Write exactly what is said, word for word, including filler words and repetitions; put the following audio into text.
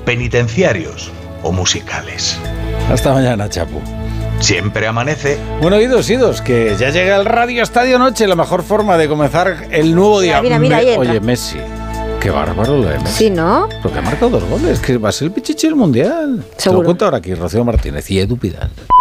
penitenciarios o musicales. Hasta mañana, Chapu. Siempre amanece. Bueno, idos, idos, que ya llega el Radio Estadio Noche, la mejor forma de comenzar el nuevo día. Mira, mira, mira, Me, oye, Messi, qué bárbaro lo de Messi. Sí, ¿no? Lo que ha marcado dos goles, que va a ser el pichichi del Mundial. Seguro. Te lo cuento ahora aquí, Rocío Martínez y Edu Pidal.